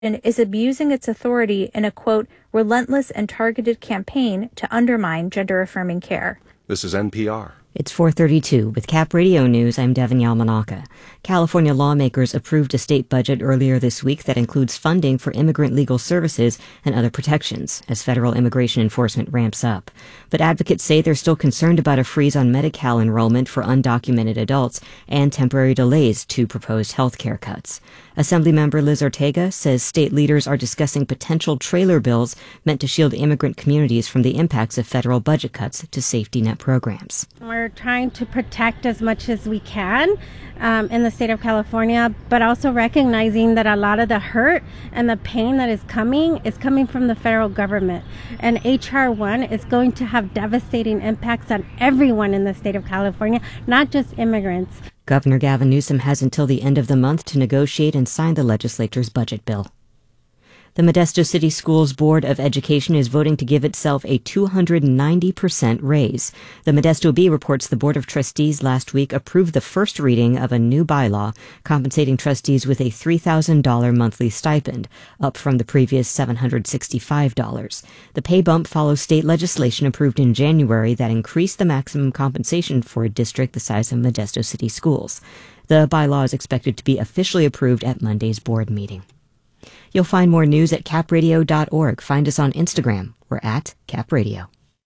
is abusing its authority in a, quote, relentless and targeted campaign to undermine gender-affirming care. This is NPR. It's 4:32. With Cap Radio News, I'm Devin Yamanaka. California lawmakers approved a state budget earlier this week that includes funding for immigrant legal services and other protections as federal immigration enforcement ramps up. But advocates say they're still concerned about a freeze on Medi-Cal enrollment for undocumented adults and temporary delays to proposed health care cuts. Assemblymember Liz Ortega says state leaders are discussing potential trailer bills meant to shield immigrant communities from the impacts of federal budget cuts to safety net programs. We're trying to protect as much as we can in the state of California, but also recognizing that a lot of the hurt and the pain that is coming from the federal government. And H.R. 1 is going to have devastating impacts on everyone in the state of California, not just immigrants. Governor Gavin Newsom has until the end of the month to negotiate and sign the legislature's budget bill. The Modesto City Schools Board of Education is voting to give itself a 290% raise. The Modesto Bee reports the Board of Trustees last week approved the first reading of a new bylaw compensating trustees with a $3,000 monthly stipend, up from the previous $765. The pay bump follows state legislation approved in January that increased the maximum compensation for a district the size of Modesto City Schools. The bylaw is expected to be officially approved at Monday's board meeting. You'll find more news at capradio.org. Find us on Instagram. We're at capradio.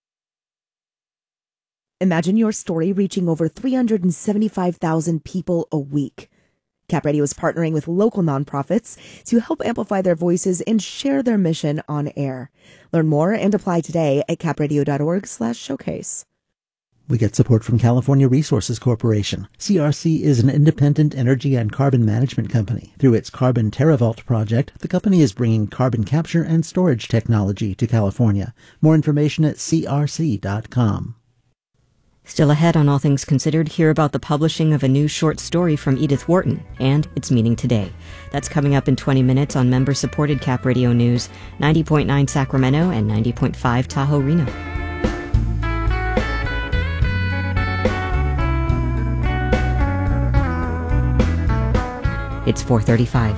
Imagine your story reaching over 375,000 people a week. Cap Radio is partnering with local nonprofits to help amplify their voices and share their mission on air. Learn more and apply today at capradio.org/showcase. We get support from California Resources Corporation. CRC is an independent energy and carbon management company. Through its Carbon TerraVault project, the company is bringing carbon capture and storage technology to California. More information at crc.com. Still ahead on All Things Considered, hear about the publishing of a new short story from Edith Wharton and its meaning today. That's coming up in 20 minutes on member-supported Cap Radio News, 90.9 Sacramento and 90.5 Tahoe Reno. It's 4:35.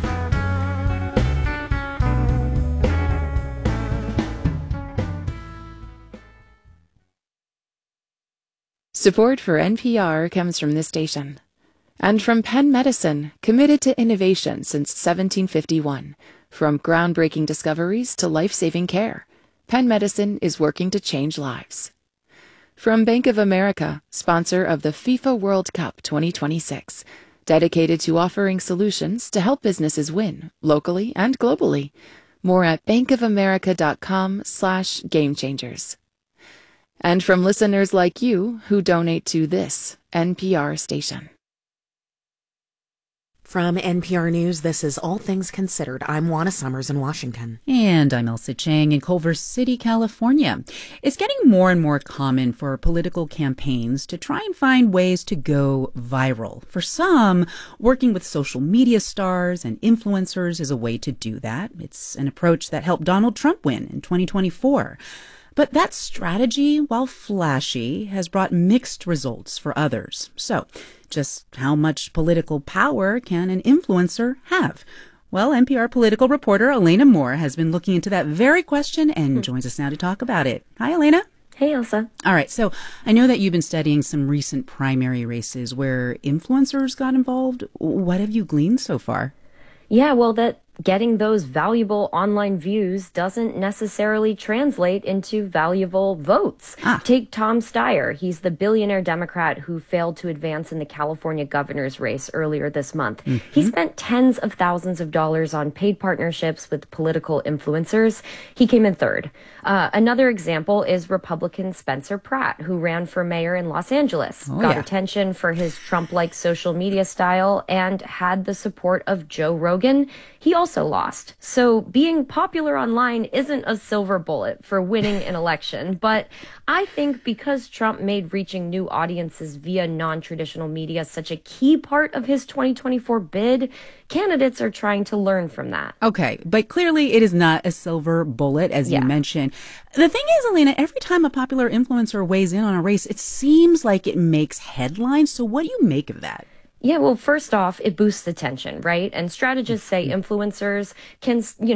Support for NPR comes from this station. And from Penn Medicine, committed to innovation since 1751. From groundbreaking discoveries to life-saving care, Penn Medicine is working to change lives. From Bank of America, sponsor of the FIFA World Cup 2026. Dedicated to offering solutions to help businesses win, locally and globally. More at bankofamerica.com/gamechangers. And from listeners like you who donate to this NPR station. From NPR News, this is All Things Considered. I'm Juana Summers in Washington. And I'm Elsa Chang in Culver City, California. It's getting more and more common for political campaigns to try and find ways to go viral. For some, working with social media stars and influencers is a way to do that. It's an approach that helped Donald Trump win in 2024. But that strategy, while flashy, has brought mixed results for others. So, just how much political power can an influencer have? Well, NPR political reporter Elena Moore has been looking into that very question and joins us now to talk about it. Hi, Elena. Hey, Elsa. All right, so I know that you've been studying some recent primary races where influencers got involved. What have you gleaned so far? Yeah, well, that getting those valuable online views doesn't necessarily translate into valuable votes. Take Tom Steyer. He's the billionaire Democrat who failed to advance in the California governor's race earlier this month. He spent tens of thousands of dollars on paid partnerships with political influencers. He came in third. Another example is Republican Spencer Pratt, who ran for mayor in Los Angeles, got attention for his Trump-like social media style, and had the support of Joe Rogan. He also lost. So being popular online isn't a silver bullet for winning an election. But I think because Trump made reaching new audiences via non-traditional media such a key part of his 2024 bid, candidates are trying to learn from that. Okay, but clearly it is not a silver bullet, as you mentioned. The thing is, Elena, every time a popular influencer weighs in on a race, it seems like it makes headlines. So what do you make of that? Yeah, well, first off, it boosts attention, right? And strategists say influencers can,